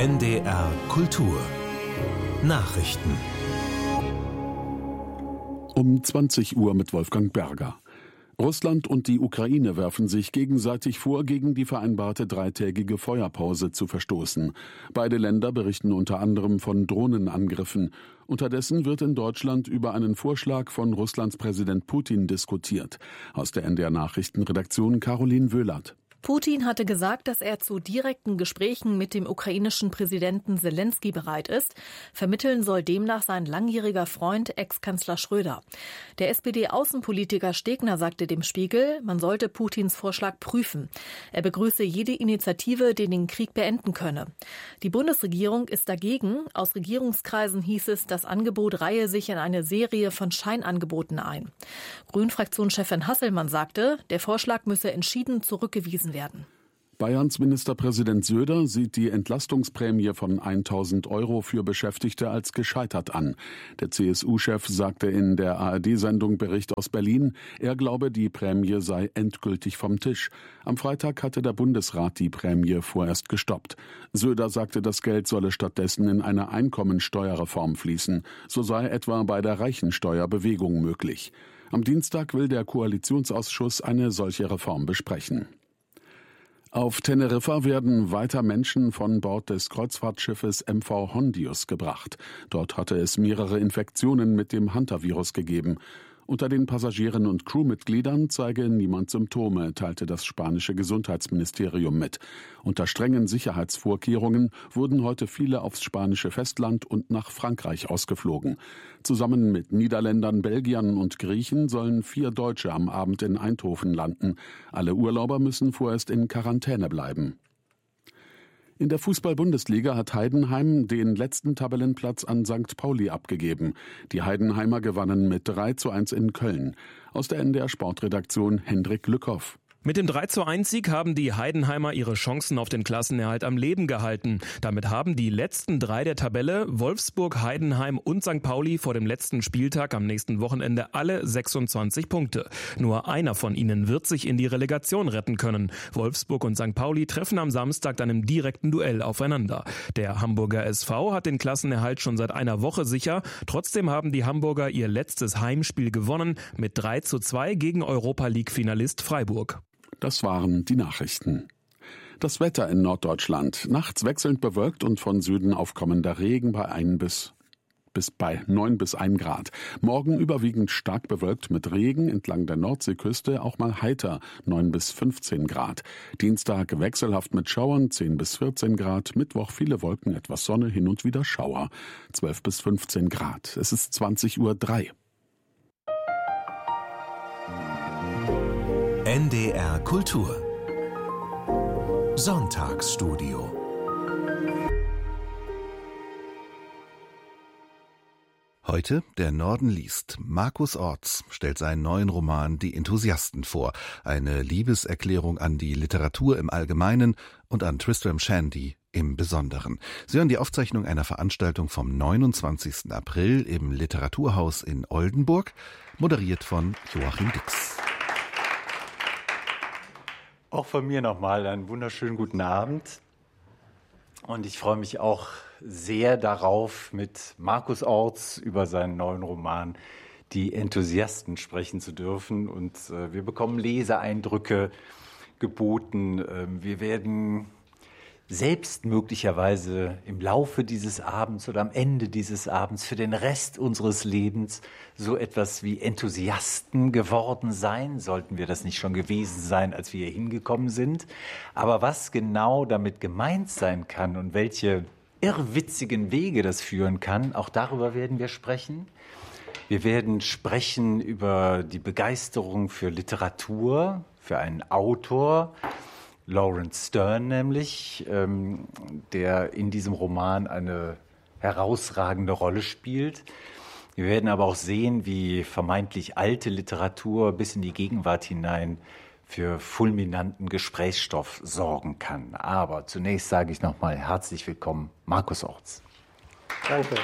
NDR Kultur Nachrichten um 20 Uhr mit Wolfgang Berger. Russland und die Ukraine werfen sich gegenseitig vor, gegen die vereinbarte dreitägige Feuerpause zu verstoßen. Beide Länder berichten unter anderem von Drohnenangriffen. Unterdessen wird in Deutschland über einen Vorschlag von Russlands Präsident Putin diskutiert. Aus der NDR Nachrichtenredaktion Caroline Wöhlert. Putin hatte gesagt, dass er zu direkten Gesprächen mit dem ukrainischen Präsidenten Selenskyj bereit ist. Vermitteln soll demnach sein langjähriger Freund, Ex-Kanzler Schröder. Der SPD-Außenpolitiker Stegner sagte dem Spiegel, man sollte Putins Vorschlag prüfen. Er begrüße jede Initiative, die den Krieg beenden könne. Die Bundesregierung ist dagegen. Aus Regierungskreisen hieß es, das Angebot reihe sich in eine Serie von Scheinangeboten ein. Grünen-Fraktionschefin Hasselmann sagte, der Vorschlag müsse entschieden zurückgewiesen werden. Bayerns Ministerpräsident Söder sieht die Entlastungsprämie von 1.000 € für Beschäftigte als gescheitert an. Der CSU-Chef sagte in der ARD-Sendung Bericht aus Berlin, er glaube, die Prämie sei endgültig vom Tisch. Am Freitag hatte der Bundesrat die Prämie vorerst gestoppt. Söder sagte, das Geld solle stattdessen in eine Einkommensteuerreform fließen. So sei etwa bei der Reichensteuer Bewegung möglich. Am Dienstag will der Koalitionsausschuss eine solche Reform besprechen. Auf Teneriffa werden weiter Menschen von Bord des Kreuzfahrtschiffes MV Hondius gebracht. Dort hatte es mehrere Infektionen mit dem Hantavirus gegeben. Unter den Passagieren und Crewmitgliedern zeige niemand Symptome, teilte das spanische Gesundheitsministerium mit. Unter strengen Sicherheitsvorkehrungen wurden heute viele aufs spanische Festland und nach Frankreich ausgeflogen. Zusammen mit Niederländern, Belgiern und Griechen sollen 4 Deutsche am Abend in Eindhoven landen. Alle Urlauber müssen vorerst in Quarantäne bleiben. In der Fußball-Bundesliga hat Heidenheim den letzten Tabellenplatz an St. Pauli abgegeben. Die Heidenheimer gewannen mit 3:1 in Köln. Aus der NDR Sportredaktion Hendrik Lückhoff. Mit dem 3:1-Sieg haben die Heidenheimer ihre Chancen auf den Klassenerhalt am Leben gehalten. Damit haben die letzten 3 der Tabelle, Wolfsburg, Heidenheim und St. Pauli, vor dem letzten Spieltag am nächsten Wochenende alle 26 Punkte. Nur einer von ihnen wird sich in die Relegation retten können. Wolfsburg und St. Pauli treffen am Samstag dann im direkten Duell aufeinander. Der Hamburger SV hat den Klassenerhalt schon seit einer Woche sicher. Trotzdem haben die Hamburger ihr letztes Heimspiel gewonnen mit 3:2 gegen Europa-League-Finalist Freiburg. Das waren die Nachrichten. Das Wetter in Norddeutschland. Nachts wechselnd bewölkt und von Süden aufkommender Regen bei 9 bis 1 Grad. Morgen überwiegend stark bewölkt mit Regen, entlang der Nordseeküste auch mal heiter, 9 bis 15 Grad. Dienstag wechselhaft mit Schauern, 10 bis 14 Grad. Mittwoch viele Wolken, etwas Sonne, hin und wieder Schauer, 12 bis 15 Grad. Es ist 20:03 Uhr. NDR Kultur Sonntagsstudio. Heute der Norden liest. Markus Orts stellt seinen neuen Roman Die Enthusiasten vor. Eine Liebeserklärung an die Literatur im Allgemeinen und an Tristram Shandy im Besonderen. Sie hören die Aufzeichnung einer Veranstaltung vom 29. April im Literaturhaus in Oldenburg, moderiert von Joachim Dix. Auch von mir nochmal einen wunderschönen guten Abend. Und ich freue mich auch sehr darauf, mit Markus Orts über seinen neuen Roman Die Enthusiasten sprechen zu dürfen. Und wir bekommen Leseeindrücke geboten. Wir werden selbst möglicherweise im Laufe dieses Abends oder am Ende dieses Abends für den Rest unseres Lebens so etwas wie Enthusiasten geworden sein. Sollten wir das nicht schon gewesen sein, als wir hier hingekommen sind. Aber was genau damit gemeint sein kann und welche irrwitzigen Wege das führen kann, auch darüber werden wir sprechen. Wir werden sprechen über die Begeisterung für Literatur, für einen Autor, Lawrence Stern nämlich, der in diesem Roman eine herausragende Rolle spielt. Wir werden aber auch sehen, wie vermeintlich alte Literatur bis in die Gegenwart hinein für fulminanten Gesprächsstoff sorgen kann. Aber zunächst sage ich nochmal herzlich willkommen, Markus Orts. Danke.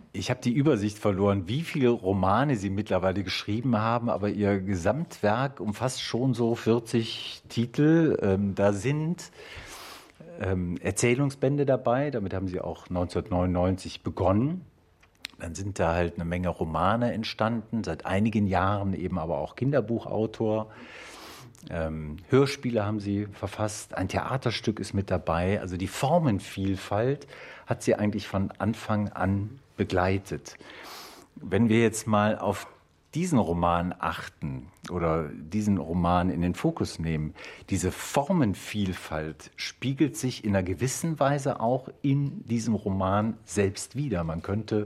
Ich habe die Übersicht verloren, wie viele Romane Sie mittlerweile geschrieben haben, aber Ihr Gesamtwerk umfasst schon so 40 Titel. Da sind Erzählungsbände dabei, damit haben Sie auch 1999 begonnen. Dann sind da halt eine Menge Romane entstanden, seit einigen Jahren eben aber auch Kinderbuchautor. Hörspiele haben Sie verfasst, ein Theaterstück ist mit dabei. Also die Formenvielfalt hat Sie eigentlich von Anfang an begleitet. Wenn wir jetzt mal auf diesen Roman achten oder diesen Roman in den Fokus nehmen, diese Formenvielfalt spiegelt sich in einer gewissen Weise auch in diesem Roman selbst wider. Man könnte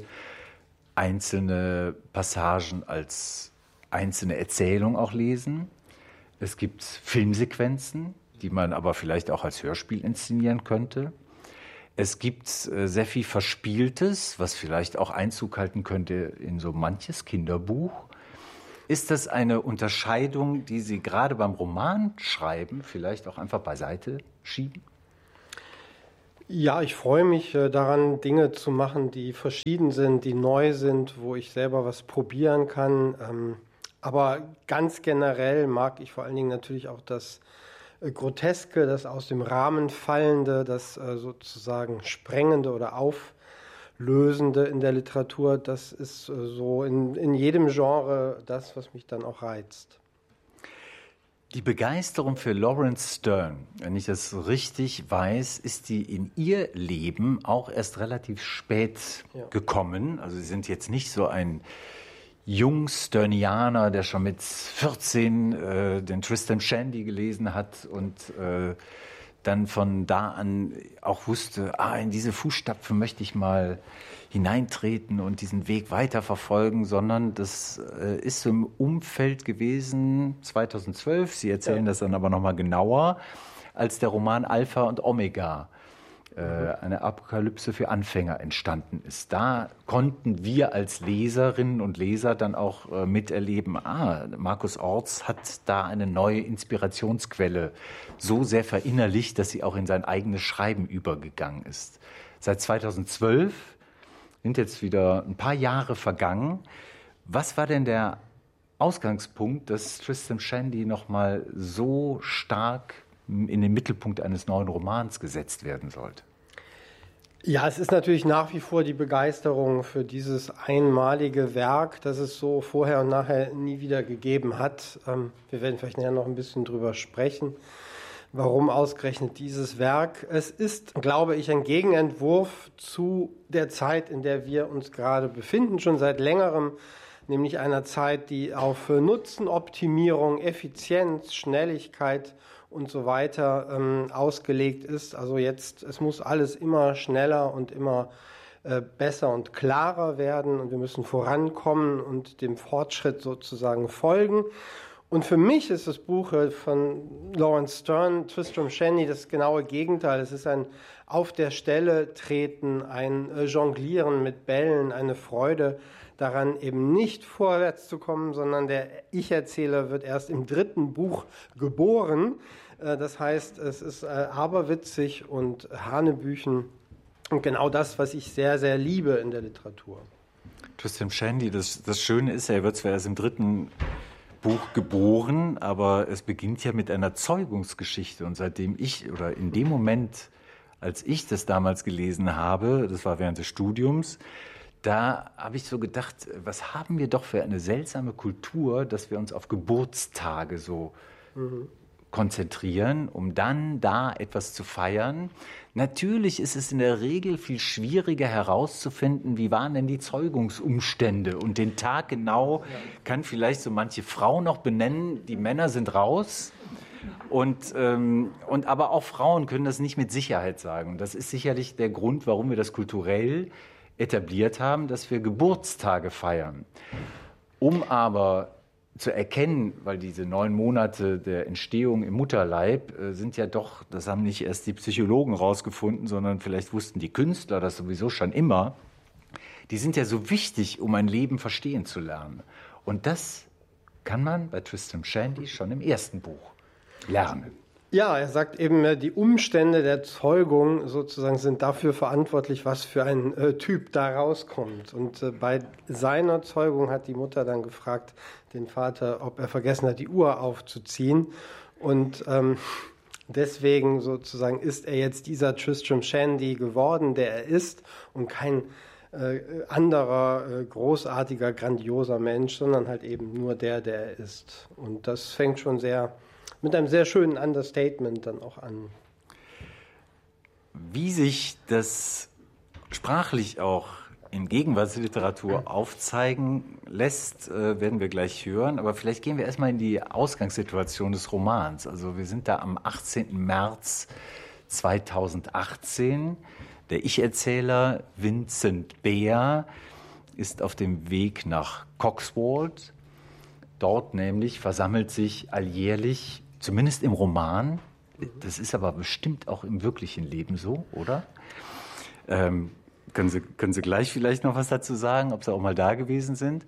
einzelne Passagen als einzelne Erzählung auch lesen. Es gibt Filmsequenzen, die man aber vielleicht auch als Hörspiel inszenieren könnte. Es gibt sehr viel Verspieltes, was vielleicht auch Einzug halten könnte in so manches Kinderbuch. Ist das eine Unterscheidung, die Sie gerade beim Romanschreiben vielleicht auch einfach beiseite schieben? Ja, ich freue mich daran, Dinge zu machen, die verschieden sind, die neu sind, wo ich selber was probieren kann. Aber ganz generell mag ich vor allen Dingen natürlich auch das Groteske, das aus dem Rahmen fallende, das sozusagen sprengende oder auflösende in der Literatur. Das ist so in jedem Genre das, was mich dann auch reizt. Die Begeisterung für Laurence Sterne, wenn ich das richtig weiß, ist die in Ihr Leben auch erst relativ spät gekommen. Also Sie sind jetzt nicht so ein Jung-Sternianer, der schon mit 14 den Tristram Shandy gelesen hat und dann von da an auch wusste, in diese Fußstapfen möchte ich mal hineintreten und diesen Weg weiterverfolgen, sondern das ist so im Umfeld gewesen 2012, Sie erzählen das dann aber nochmal genauer, als der Roman Alpha und Omega, eine Apokalypse für Anfänger entstanden ist. Da konnten wir als Leserinnen und Leser dann auch miterleben, Markus Orts hat da eine neue Inspirationsquelle so sehr verinnerlicht, dass sie auch in sein eigenes Schreiben übergegangen ist. Seit 2012 sind jetzt wieder ein paar Jahre vergangen. Was war denn der Ausgangspunkt, dass Tristram Shandy nochmal so stark in den Mittelpunkt eines neuen Romans gesetzt werden sollte? Ja, es ist natürlich nach wie vor die Begeisterung für dieses einmalige Werk, das es so vorher und nachher nie wieder gegeben hat. Wir werden vielleicht nachher noch ein bisschen drüber sprechen, warum ausgerechnet dieses Werk. Es ist, glaube ich, ein Gegenentwurf zu der Zeit, in der wir uns gerade befinden, schon seit längerem, nämlich einer Zeit, die auf Nutzenoptimierung, Effizienz, Schnelligkeit und so weiter ausgelegt ist. Also jetzt, es muss alles immer schneller und immer besser und klarer werden und wir müssen vorankommen und dem Fortschritt sozusagen folgen. Und für mich ist das Buch von Laurence Sterne, Tristram Shandy, das genaue Gegenteil. Es ist ein Auf der Stelle treten, ein Jonglieren mit Bällen, eine Freude daran, eben nicht vorwärts zu kommen, sondern der Ich-Erzähler wird erst im 3. Buch geboren. Das heißt, es ist aberwitzig und hanebüchen und genau das, was ich sehr, sehr liebe in der Literatur. Tristram Shandy, das Schöne ist, er wird zwar erst im 3. Buch geboren, aber es beginnt ja mit einer Zeugungsgeschichte und seitdem in dem Moment, als ich das damals gelesen habe, das war während des Studiums, da habe ich so gedacht, was haben wir doch für eine seltsame Kultur, dass wir uns auf Geburtstage so konzentrieren, um dann da etwas zu feiern. Natürlich ist es in der Regel viel schwieriger herauszufinden, wie waren denn die Zeugungsumstände und den Tag genau kann vielleicht so manche Frau noch benennen, die Männer sind raus und aber auch Frauen können das nicht mit Sicherheit sagen. Das ist sicherlich der Grund, warum wir das kulturell etabliert haben, dass wir Geburtstage feiern. Um aber zu erkennen, weil diese 9 Monate der Entstehung im Mutterleib sind ja doch, das haben nicht erst die Psychologen rausgefunden, sondern vielleicht wussten die Künstler das sowieso schon immer, die sind ja so wichtig, um ein Leben verstehen zu lernen. Und das kann man bei Tristram Shandy schon im 1. Buch lernen. Ja, er sagt eben, die Umstände der Zeugung sozusagen sind dafür verantwortlich, was für ein Typ da rauskommt. Und bei seiner Zeugung hat die Mutter dann gefragt, den Vater, ob er vergessen hat, die Uhr aufzuziehen. Und deswegen sozusagen ist er jetzt dieser Tristram Shandy geworden, der er ist, und kein anderer großartiger, grandioser Mensch, sondern halt eben nur der er ist. Und das fängt schon mit einem sehr schönen Understatement dann auch an. Wie sich das sprachlich auch in Gegenwartsliteratur aufzeigen lässt, werden wir gleich hören. Aber vielleicht gehen wir erstmal in die Ausgangssituation des Romans. Also wir sind da am 18. März 2018. Der Ich-Erzähler Vincent Behr ist auf dem Weg nach Cotswold. Dort nämlich versammelt sich alljährlich, zumindest im Roman, das ist aber bestimmt auch im wirklichen Leben so, oder? Können Sie gleich vielleicht noch was dazu sagen, ob Sie auch mal da gewesen sind?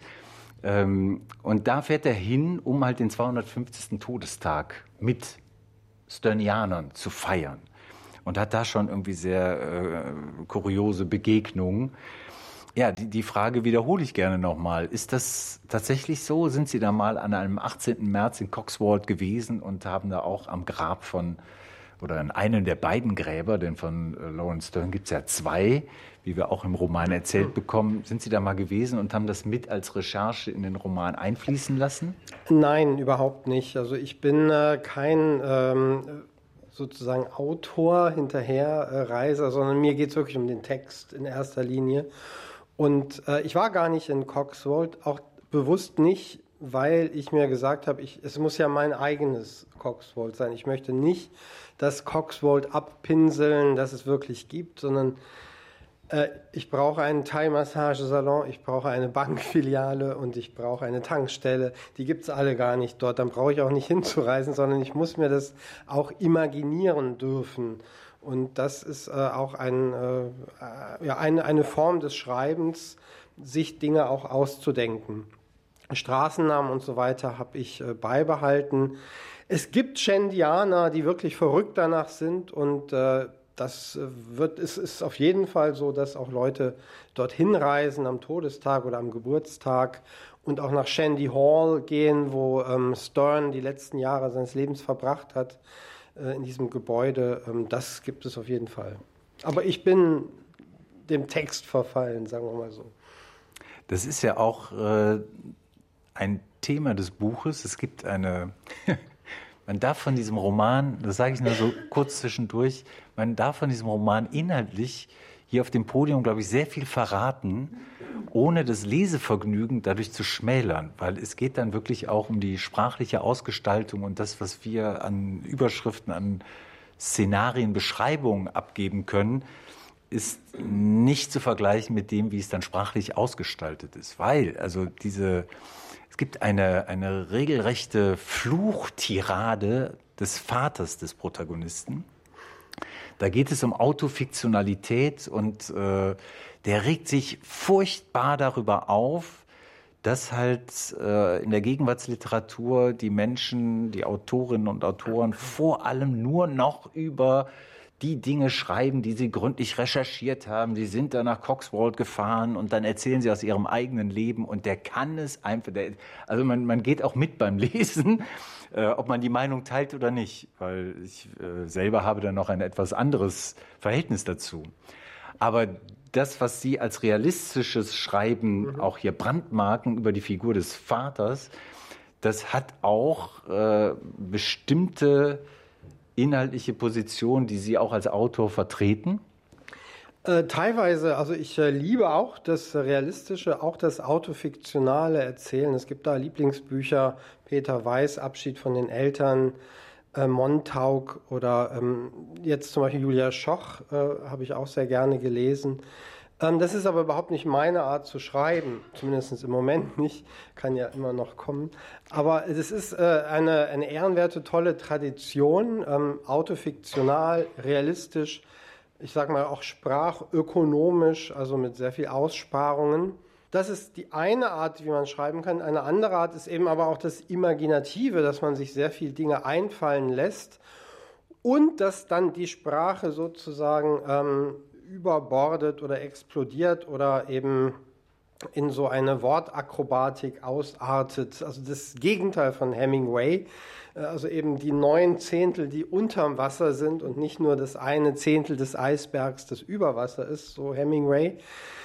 Und da fährt er hin, um halt den 250. Todestag mit Sternianern zu feiern. Und hat da schon irgendwie sehr kuriose Begegnungen. Ja, die Frage wiederhole ich gerne nochmal. Ist das tatsächlich so? Sind Sie da mal an einem 18. März in Cotswold gewesen und haben da auch am Grab oder an einem der beiden Gräber, denn von Laurence Sterne gibt es ja zwei, wie wir auch im Roman erzählt bekommen. Sind Sie da mal gewesen und haben das mit als Recherche in den Roman einfließen lassen? Nein, überhaupt nicht. Also ich bin kein sozusagen Autor, Hinterherreiser, sondern mir geht es wirklich um den Text in erster Linie. Und ich war gar nicht in Cotswold, auch bewusst nicht, weil ich mir gesagt habe, es muss ja mein eigenes Cotswold sein. Ich möchte nicht das Cotswold abpinseln, das es wirklich gibt, sondern ich brauche einen Thai-Massagesalon, ich brauche eine Bankfiliale und ich brauche eine Tankstelle. Die gibt es alle gar nicht dort. Dann brauche ich auch nicht hinzureisen, sondern ich muss mir das auch imaginieren dürfen. Und das ist auch eine Form des Schreibens, sich Dinge auch auszudenken. Straßennamen und so weiter habe ich beibehalten. Es gibt Shandianer, die wirklich verrückt danach sind, und es ist auf jeden Fall so, dass auch Leute dorthin reisen am Todestag oder am Geburtstag und auch nach Shandy Hall gehen, wo Sterne die letzten Jahre seines Lebens verbracht hat. In diesem Gebäude, das gibt es auf jeden Fall. Aber ich bin dem Text verfallen, sagen wir mal so. Das ist ja auch ein Thema des Buches. Es gibt man darf von diesem Roman, das sage ich nur so kurz zwischendurch, man darf von diesem Roman inhaltlich hier auf dem Podium, glaube ich, sehr viel verraten, ohne das Lesevergnügen dadurch zu schmälern, weil es geht dann wirklich auch um die sprachliche Ausgestaltung und das, was wir an Überschriften, an Szenarien, Beschreibungen abgeben können, ist nicht zu vergleichen mit dem, wie es dann sprachlich ausgestaltet ist, weil es gibt eine regelrechte Fluchtirade des Vaters des Protagonisten. Da geht es um Autofiktionalität und der regt sich furchtbar darüber auf, dass halt in der Gegenwartsliteratur die Menschen, die Autorinnen und Autoren vor allem nur noch über die Dinge schreiben, die sie gründlich recherchiert haben. Die sind da nach Cotswold gefahren und dann erzählen sie aus ihrem eigenen Leben und der kann es einfach, also man geht auch mit beim Lesen, ob man die Meinung teilt oder nicht, weil ich selber habe dann noch ein etwas anderes Verhältnis dazu. Aber das, was Sie als realistisches Schreiben auch hier brandmarken über die Figur des Vaters, das hat auch bestimmte inhaltliche Positionen, die Sie auch als Autor vertreten? Teilweise, also ich liebe auch das Realistische, auch das autofiktionale Erzählen. Es gibt da Lieblingsbücher, Peter Weiß, Abschied von den Eltern, Montauk oder jetzt zum Beispiel Julia Schoch habe ich auch sehr gerne gelesen. Das ist aber überhaupt nicht meine Art zu schreiben, zumindest im Moment nicht, kann ja immer noch kommen. Aber es ist eine ehrenwerte, tolle Tradition, autofiktional, realistisch, ich sage mal auch sprachökonomisch, also mit sehr viel Aussparungen. Das ist die eine Art, wie man schreiben kann. Eine andere Art ist eben aber auch das Imaginative, dass man sich sehr viel Dinge einfallen lässt und dass dann die Sprache sozusagen überbordet oder explodiert oder eben in so eine Wortakrobatik ausartet. Also das Gegenteil von Hemingway, also eben die 9 Zehntel, die unterm Wasser sind und nicht nur das eine Zehntel des Eisbergs, das über Wasser ist, so Hemingway.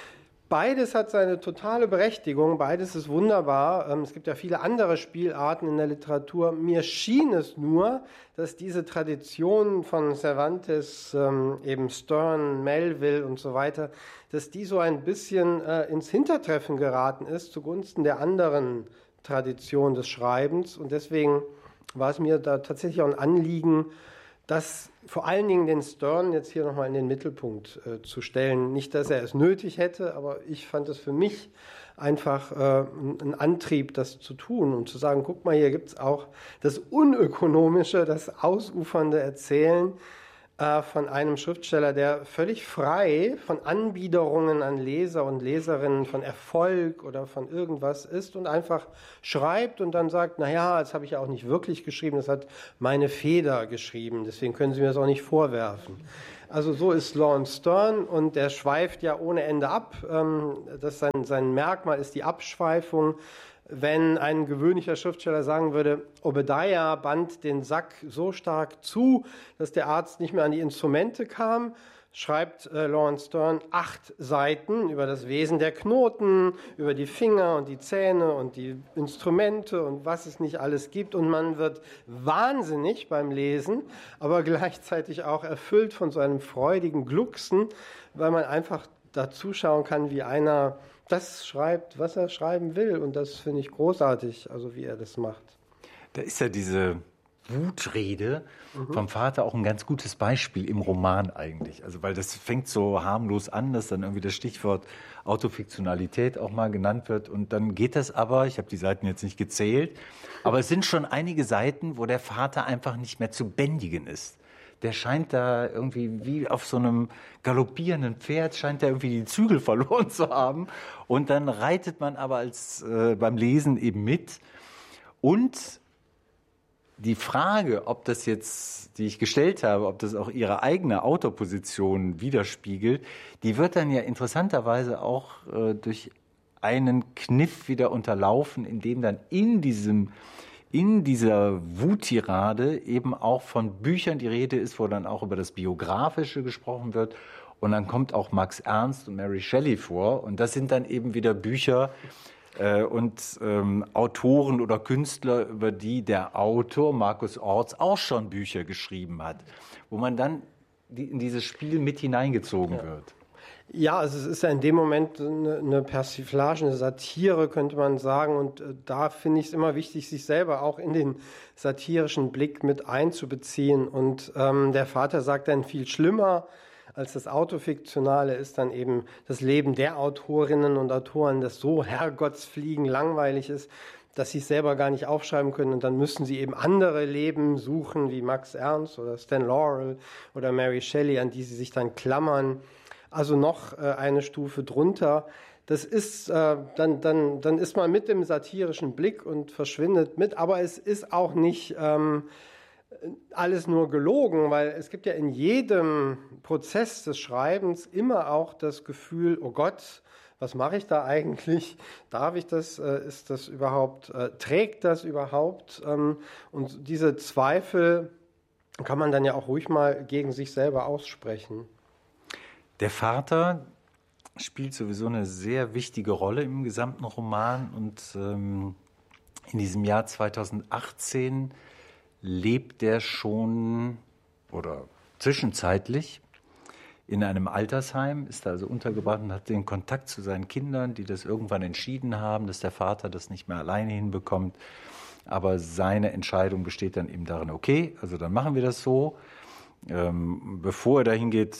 Beides hat seine totale Berechtigung, beides ist wunderbar. Es gibt ja viele andere Spielarten in der Literatur. Mir schien es nur, dass diese Tradition von Cervantes, eben Sterne, Melville und so weiter, dass die so ein bisschen ins Hintertreffen geraten ist zugunsten der anderen Tradition des Schreibens. Und deswegen war es mir da tatsächlich auch ein Anliegen, das vor allen Dingen den Sterne jetzt hier nochmal in den Mittelpunkt zu stellen. Nicht, dass er es nötig hätte, aber ich fand es für mich einfach ein Antrieb, das zu tun und zu sagen, guck mal, hier gibt es auch das Unökonomische, das ausufernde Erzählen von einem Schriftsteller, der völlig frei von Anbiederungen an Leser und Leserinnen, von Erfolg oder von irgendwas ist und einfach schreibt und dann sagt, naja, das habe ich ja auch nicht wirklich geschrieben, das hat meine Feder geschrieben, deswegen können Sie mir das auch nicht vorwerfen. Also so ist Lawrence Sterne und der schweift ja ohne Ende ab. Das sein Merkmal ist die Abschweifung. Wenn ein gewöhnlicher Schriftsteller sagen würde, Obadiah band den Sack so stark zu, dass der Arzt nicht mehr an die Instrumente kam, schreibt Lawrence Sterne 8 Seiten über das Wesen der Knoten, über die Finger und die Zähne und die Instrumente und was es nicht alles gibt. Und man wird wahnsinnig beim Lesen, aber gleichzeitig auch erfüllt von so einem freudigen Glucksen, weil man einfach da zuschauen kann, wie einer das schreibt, was er schreiben will. Und das finde ich großartig, also wie er das macht. Da ist ja diese Wutrede vom Vater auch ein ganz gutes Beispiel im Roman eigentlich. Also weil das fängt so harmlos an, dass dann irgendwie das Stichwort Autofiktionalität auch mal genannt wird. Und dann geht das aber, ich habe die Seiten jetzt nicht gezählt, aber es sind schon einige Seiten, wo der Vater einfach nicht mehr zu bändigen ist. Der scheint da irgendwie wie auf so einem galoppierenden Pferd, scheint der irgendwie die Zügel verloren zu haben. Und dann reitet man aber beim Lesen eben mit. Und die Frage, ob das jetzt, die ich gestellt habe, ob das auch ihre eigene Autorposition widerspiegelt, die wird dann ja interessanterweise auch durch einen Kniff wieder unterlaufen, in dem dann in dieser Wuttirade eben auch von Büchern die Rede ist, wo dann auch über das Biografische gesprochen wird. Und dann kommt auch Max Ernst und Mary Shelley vor. Und das sind dann eben wieder Bücher und Autoren oder Künstler, über die der Autor Markus Orts auch schon Bücher geschrieben hat, wo man dann in dieses Spiel mit hineingezogen wird. Ja, also es ist ja in dem Moment eine Persiflage, eine Satire, könnte man sagen. Und da finde ich es immer wichtig, sich selber auch in den satirischen Blick mit einzubeziehen. Und der Vater sagt dann viel schlimmer als das Autofiktionale ist dann eben das Leben der Autorinnen und Autoren, das so herrgottsfliegen langweilig ist, dass sie es selber gar nicht aufschreiben können. Und dann müssen sie eben andere Leben suchen, wie Max Ernst oder Stan Laurel oder Mary Shelley, an die sie sich dann klammern. Also noch eine Stufe drunter. Das ist, dann ist man mit dem satirischen Blick und verschwindet mit. Aber es ist auch nicht alles nur gelogen, weil es gibt ja in jedem Prozess des Schreibens immer auch das Gefühl, oh Gott, was mache ich da eigentlich? Darf ich das? Ist das überhaupt? Trägt das überhaupt? Und diese Zweifel kann man dann ja auch ruhig mal gegen sich selber aussprechen. Der Vater spielt sowieso eine sehr wichtige Rolle im gesamten Roman und in diesem Jahr 2018 lebt er schon oder zwischenzeitlich in einem Altersheim, ist da also untergebracht und hat den Kontakt zu seinen Kindern, die das irgendwann entschieden haben, dass der Vater das nicht mehr alleine hinbekommt. Aber seine Entscheidung besteht dann eben darin, okay, also dann machen wir das so. Bevor er dahin geht,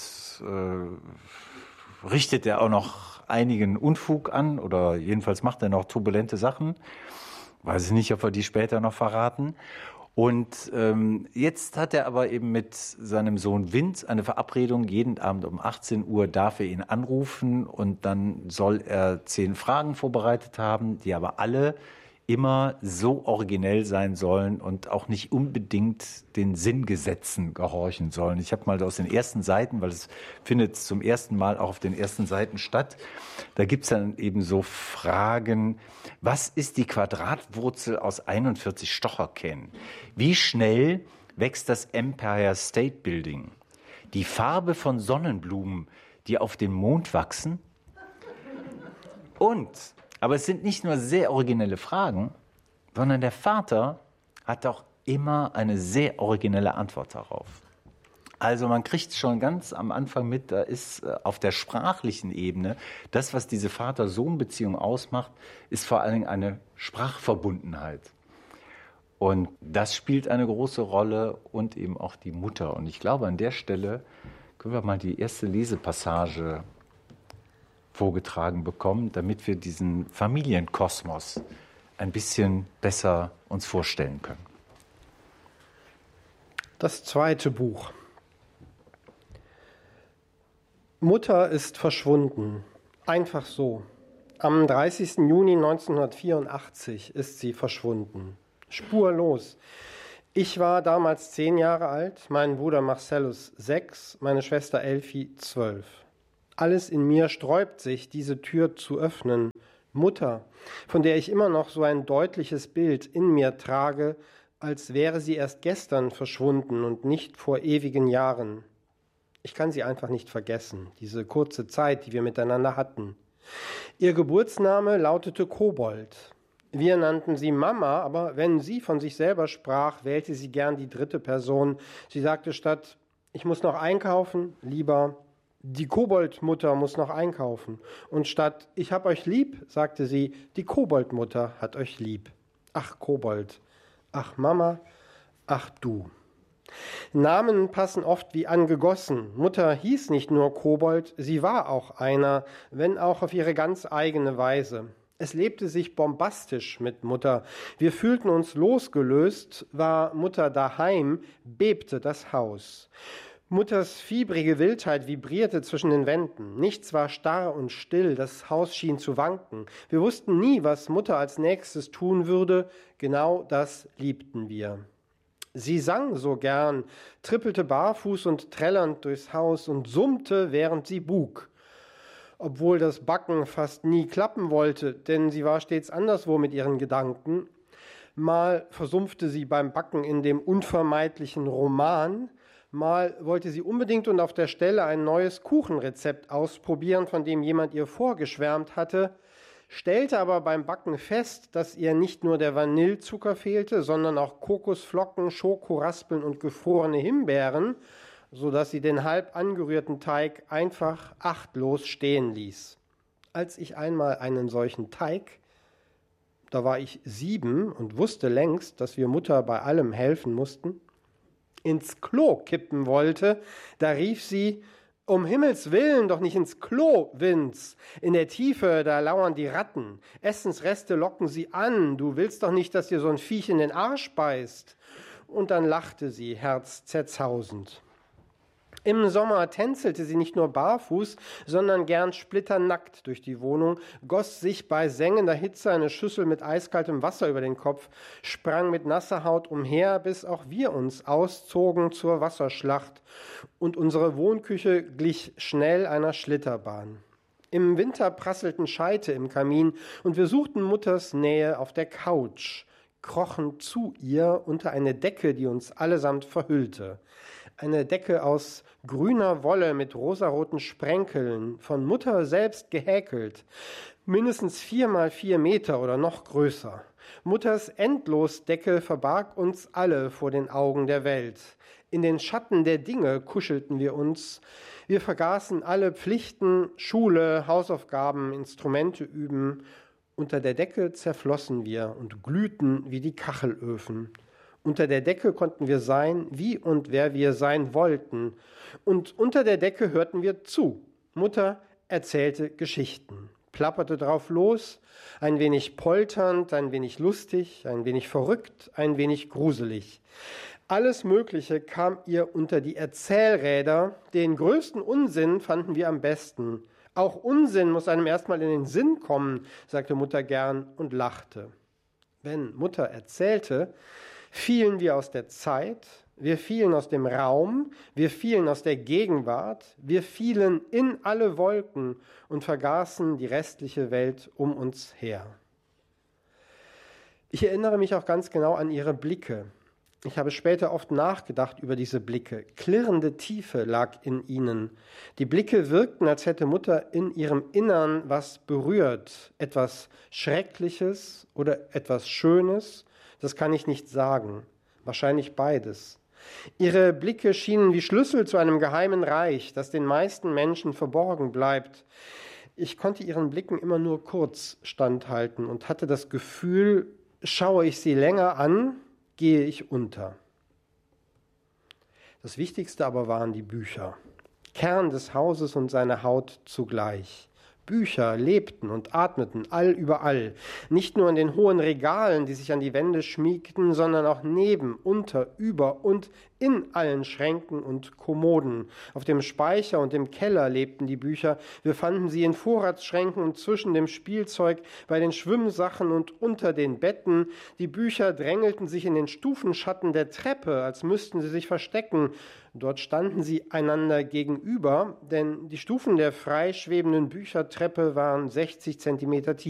richtet er auch noch einigen Unfug an oder jedenfalls macht er noch turbulente Sachen. Weiß ich nicht, ob wir die später noch verraten. Und jetzt hat er aber eben mit seinem Sohn Vince eine Verabredung. Jeden Abend um 18 Uhr darf er ihn anrufen und dann soll er 10 Fragen vorbereitet haben, die aber alle immer so originell sein sollen und auch nicht unbedingt den Sinngesetzen gehorchen sollen. Ich habe mal aus den ersten Seiten, weil es findet zum ersten Mal auch auf den ersten Seiten statt, da gibt es dann eben so Fragen, was ist die Quadratwurzel aus 41 Stocherkähnen? Wie schnell wächst das Empire State Building? Die Farbe von Sonnenblumen, die auf dem Mond wachsen? Aber es sind nicht nur sehr originelle Fragen, sondern der Vater hat auch immer eine sehr originelle Antwort darauf. Also man kriegt schon ganz am Anfang mit, da ist auf der sprachlichen Ebene, das, was diese Vater-Sohn-Beziehung ausmacht, ist vor allen Dingen eine Sprachverbundenheit. Und das spielt eine große Rolle und eben auch die Mutter. Und ich glaube, an der Stelle können wir mal die erste Lesepassage vorgetragen bekommen, damit wir diesen Familienkosmos ein bisschen besser uns vorstellen können. Das zweite Buch. Mutter ist verschwunden. Einfach so. Am 30. Juni 1984 ist sie verschwunden. Spurlos. Ich war damals 10 Jahre alt, mein Bruder Marcellus 6, meine Schwester Elfi 12. Alles in mir sträubt sich, diese Tür zu öffnen. Mutter, von der ich immer noch so ein deutliches Bild in mir trage, als wäre sie erst gestern verschwunden und nicht vor ewigen Jahren. Ich kann sie einfach nicht vergessen, diese kurze Zeit, die wir miteinander hatten. Ihr Geburtsname lautete Kobold. Wir nannten sie Mama, aber wenn sie von sich selber sprach, wählte sie gern die dritte Person. Sie sagte statt, ich muss noch einkaufen, lieber, die Koboldmutter muss noch einkaufen. Und statt, ich hab euch lieb, sagte sie, die Koboldmutter hat euch lieb. Ach, Kobold. Ach, Mama. Ach, du. Namen passen oft wie angegossen. Mutter hieß nicht nur Kobold, sie war auch einer, wenn auch auf ihre ganz eigene Weise. Es lebte sich bombastisch mit Mutter. Wir fühlten uns losgelöst, war Mutter daheim, bebte das Haus. Mutters fiebrige Wildheit vibrierte zwischen den Wänden. Nichts war starr und still, das Haus schien zu wanken. Wir wussten nie, was Mutter als nächstes tun würde. Genau das liebten wir. Sie sang so gern, trippelte barfuß und trällernd durchs Haus und summte, während sie buk. Obwohl das Backen fast nie klappen wollte, denn sie war stets anderswo mit ihren Gedanken. Mal versumpfte sie beim Backen in dem unvermeidlichen Roman, mal wollte sie unbedingt und auf der Stelle ein neues Kuchenrezept ausprobieren, von dem jemand ihr vorgeschwärmt hatte, stellte aber beim Backen fest, dass ihr nicht nur der Vanillezucker fehlte, sondern auch Kokosflocken, Schokoraspeln und gefrorene Himbeeren, sodass sie den halb angerührten Teig einfach achtlos stehen ließ. Als ich einmal einen solchen Teig, da war ich 7 und wusste längst, dass wir Mutter bei allem helfen mussten, ins Klo kippen wollte, da rief sie, um Himmels Willen doch nicht ins Klo, Vince. In der Tiefe, da lauern die Ratten. Essensreste locken sie an. Du willst doch nicht, dass dir so ein Viech in den Arsch beißt. Und dann lachte sie, herzzerzausend. Im Sommer tänzelte sie nicht nur barfuß, sondern gern splitternackt durch die Wohnung, goss sich bei sengender Hitze eine Schüssel mit eiskaltem Wasser über den Kopf, sprang mit nasser Haut umher, bis auch wir uns auszogen zur Wasserschlacht und unsere Wohnküche glich schnell einer Schlitterbahn. Im Winter prasselten Scheite im Kamin und wir suchten Mutters Nähe auf der Couch, krochen zu ihr unter eine Decke, die uns allesamt verhüllte. Eine Decke aus grüner Wolle mit rosaroten Sprenkeln, von Mutter selbst gehäkelt, mindestens 4 mal 4 Meter oder noch größer. Mutters Endlosdecke verbarg uns alle vor den Augen der Welt. In den Schatten der Dinge kuschelten wir uns. Wir vergaßen alle Pflichten, Schule, Hausaufgaben, Instrumente üben. Unter der Decke zerflossen wir und glühten wie die Kachelöfen. Unter der Decke konnten wir sein, wie und wer wir sein wollten. Und unter der Decke hörten wir zu. Mutter erzählte Geschichten, plapperte drauf los, ein wenig polternd, ein wenig lustig, ein wenig verrückt, ein wenig gruselig. Alles Mögliche kam ihr unter die Erzählräder. Den größten Unsinn fanden wir am besten. Auch Unsinn muss einem erstmal in den Sinn kommen, sagte Mutter gern und lachte. Wenn Mutter erzählte, fielen wir aus der Zeit, wir fielen aus dem Raum, wir fielen aus der Gegenwart, wir fielen in alle Wolken und vergaßen die restliche Welt um uns her. Ich erinnere mich auch ganz genau an ihre Blicke. Ich habe später oft nachgedacht über diese Blicke. Klirrende Tiefe lag in ihnen. Die Blicke wirkten, als hätte Mutter in ihrem Innern was berührt. Etwas Schreckliches oder etwas Schönes. Das kann ich nicht sagen. Wahrscheinlich beides. Ihre Blicke schienen wie Schlüssel zu einem geheimen Reich, das den meisten Menschen verborgen bleibt. Ich konnte ihren Blicken immer nur kurz standhalten und hatte das Gefühl, schaue ich sie länger an, gehe ich unter. Das Wichtigste aber waren die Bücher. Kern des Hauses und seine Haut zugleich. Bücher lebten und atmeten allüberall, nicht nur in den hohen Regalen, die sich an die Wände schmiegten, sondern auch neben, unter, über und in allen Schränken und Kommoden. Auf dem Speicher und im Keller lebten die Bücher. Wir fanden sie in Vorratsschränken und zwischen dem Spielzeug, bei den Schwimmsachen und unter den Betten. Die Bücher drängelten sich in den Stufenschatten der Treppe, als müssten sie sich verstecken. Dort standen sie einander gegenüber, denn die Stufen der freischwebenden Büchertreppe waren 60 Zentimeter tief.